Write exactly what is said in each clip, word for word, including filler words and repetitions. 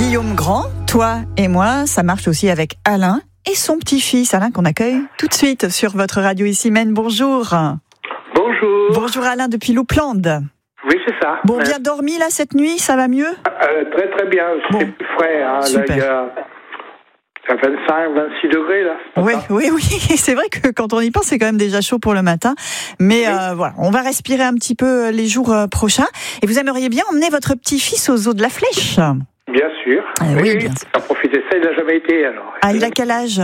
Guillaume Grand, toi et moi, ça marche aussi avec Alain et son petit-fils, Alain, qu'on accueille tout de suite sur votre radio Issy-Mène. Bonjour. Bonjour. Bonjour Alain, depuis Louplande. Oui, c'est ça. Bon, euh, bien dormi là cette nuit, ça va mieux? euh, Très très bien, c'est bon. plus frais. Hein. Là, il y a vingt-cinq, vingt-six degrés là. Oui, oui, oui, c'est vrai que quand on y pense, c'est quand même déjà chaud pour le matin. Mais oui. euh, voilà, on va respirer un petit peu les jours prochains. Et vous aimeriez bien emmener votre petit-fils aux eaux de la Flèche? Bien sûr. Ah, oui, oui, bien sûr. À profiter de ça, il n'a jamais été alors. Ah, il a quel âge?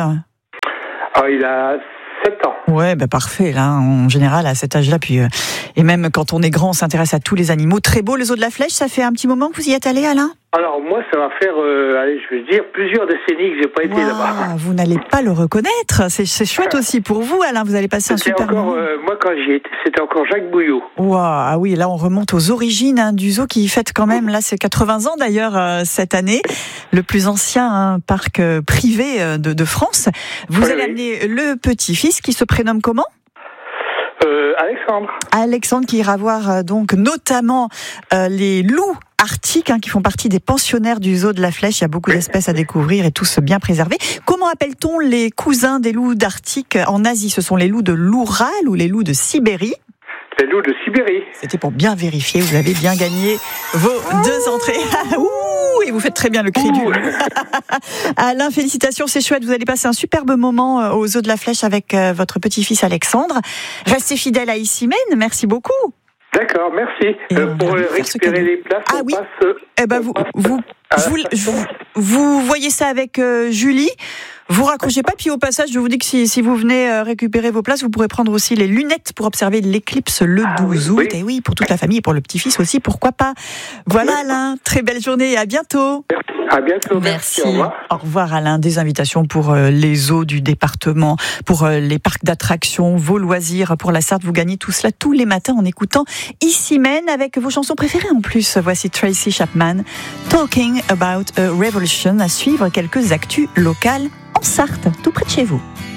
Ah, il a sept ans. Ouais, ben parfait. Là, en général, à cet âge-là, puis euh, et même quand on est grand, on s'intéresse à tous les animaux. Très beau, les eaux de la Flèche. Ça fait un petit moment que vous y êtes allé, Alain? Alors moi, ça va faire, euh, allez, je veux dire, plusieurs décennies que j'ai pas été wow, là-bas. Vous n'allez pas le reconnaître. C'est, c'est chouette aussi pour vous, Alain. Vous allez passer c'était un super encore, moment. Euh, moi, quand j'y étais, c'était encore Jacques Bouillot. Wow, ah oui, là, on remonte aux origines hein, du zoo qui fête quand même, là, c'est quatre-vingts ans d'ailleurs euh, cette année, le plus ancien hein, parc euh, privé euh, de, de France. Vous oui, allez oui. amener le petit-fils qui se prénomme comment? Euh, Alexandre. Alexandre qui ira voir euh, donc notamment euh, les loups arctiques hein, qui font partie des pensionnaires du zoo de la Flèche. Il y a beaucoup d'espèces à découvrir et tous bien préservés. Comment appelle-t-on les cousins des loups d'Arctique en Asie? Ce sont les loups de l'Oural ou les loups de Sibérie? Les loups de Sibérie. C'était pour bien vérifier. Vous avez bien gagné vos Ouh deux entrées. Ouh, et vous faites très bien le cri du loup. Alain, félicitations, c'est chouette. Vous allez passer un superbe moment aux zoo de la Flèche avec votre petit-fils Alexandre. Restez fidèle à Issy-Mène. Merci beaucoup. D'accord, merci. Euh, pour euh, récupérer les places, ah on oui. passe... Euh, eh ben vous, vous, vous, vous, vous voyez ça avec euh, Julie. Vous raccrochez pas, puis au passage, je vous dis que si, si vous venez euh, récupérer vos places, vous pourrez prendre aussi les lunettes pour observer l'éclipse le douze août. Oui. Et oui, pour toute la famille et pour le petit-fils aussi, pourquoi pas. Voilà Alain, très belle journée et à bientôt. À bientôt, merci. merci. Au revoir. Au revoir Alain, des invitations pour euh, les zoos du département, pour euh, les parcs d'attractions, vos loisirs pour la Sarthe. Vous gagnez tout cela tous les matins en écoutant Issy-Mène avec vos chansons préférées en plus. Voici Tracy Chapman, Talking About a Revolution, à suivre quelques actus locales en Sarthe, tout près de chez vous.